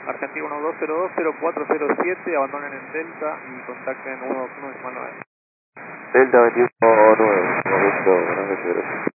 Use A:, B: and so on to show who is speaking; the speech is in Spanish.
A: Argentina 1202-0407, abandonen en Delta y contacten 121 Delta 21 9, correcto, gracias.